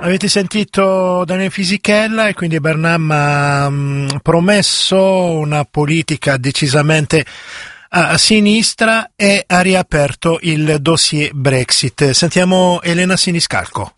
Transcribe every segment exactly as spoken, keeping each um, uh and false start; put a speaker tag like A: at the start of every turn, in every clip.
A: avete sentito Daniele Fisichella, e quindi Burnham ha mh, promesso una politica decisamente a, a sinistra e ha riaperto il dossier Brexit. Sentiamo Elena Siniscalco.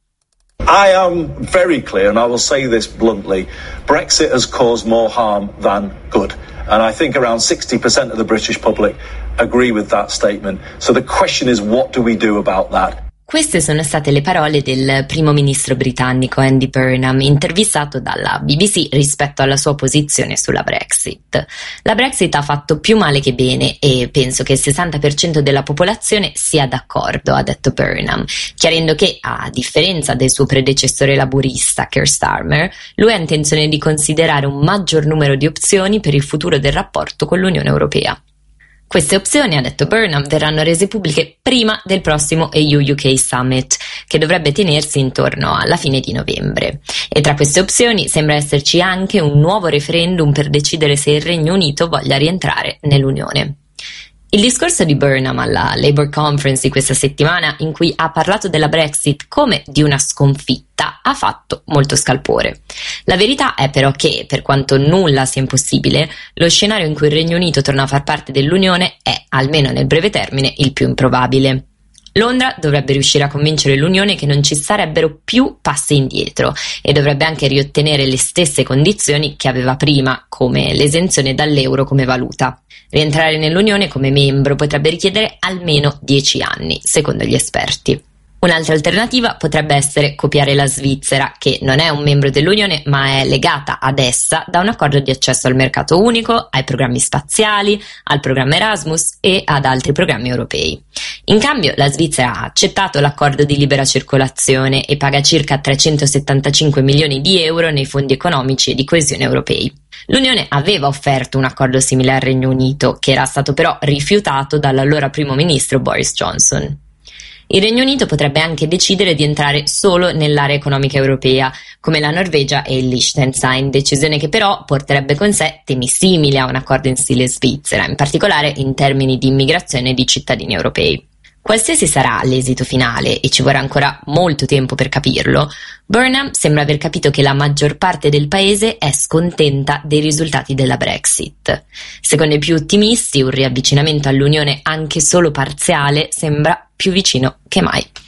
B: I am very clear, and I will say this bluntly, Brexit has caused more harm than good. And I think around sixty percent of the British public agree with that statement. So the question is, what do we do about that?
C: Queste sono state le parole del primo ministro britannico Andy Burnham, intervistato dalla B B C rispetto alla sua posizione sulla Brexit. La Brexit ha fatto più male che bene e penso che il sessanta per cento della popolazione sia d'accordo, ha detto Burnham, chiarendo che, a differenza del suo predecessore laburista Keir Starmer, lui ha intenzione di considerare un maggior numero di opzioni per il futuro del rapporto con l'Unione Europea. Queste opzioni, ha detto Burnham, verranno rese pubbliche prima del prossimo E U U K Summit, che dovrebbe tenersi intorno alla fine di novembre. E tra queste opzioni sembra esserci anche un nuovo referendum per decidere se il Regno Unito voglia rientrare nell'Unione. Il discorso di Burnham alla Labour Conference di questa settimana, in cui ha parlato della Brexit come di una sconfitta, ha fatto molto scalpore. La verità è però che, per quanto nulla sia impossibile, lo scenario in cui il Regno Unito torna a far parte dell'Unione è, almeno nel breve termine, il più improbabile. Londra dovrebbe riuscire a convincere l'Unione che non ci sarebbero più passi indietro e dovrebbe anche riottenere le stesse condizioni che aveva prima, come l'esenzione dall'euro come valuta. Rientrare nell'Unione come membro potrebbe richiedere almeno dieci anni, secondo gli esperti. Un'altra alternativa potrebbe essere copiare la Svizzera, che non è un membro dell'Unione ma è legata ad essa da un accordo di accesso al mercato unico, ai programmi spaziali, al programma Erasmus e ad altri programmi europei. In cambio, la Svizzera ha accettato l'accordo di libera circolazione e paga circa trecentosettantacinque milioni di euro nei fondi economici e di coesione europei. L'Unione aveva offerto un accordo simile al Regno Unito, che era stato però rifiutato dall'allora primo ministro Boris Johnson. Il Regno Unito potrebbe anche decidere di entrare solo nell'area economica europea, come la Norvegia e il Liechtenstein, decisione che però porterebbe con sé temi simili a un accordo in stile Svizzera, in particolare in termini di immigrazione di cittadini europei. Qualsiasi sarà l'esito finale, e ci vorrà ancora molto tempo per capirlo, Burnham sembra aver capito che la maggior parte del paese è scontenta dei risultati della Brexit. Secondo i più ottimisti, un riavvicinamento all'Unione anche solo parziale sembra più vicino che mai.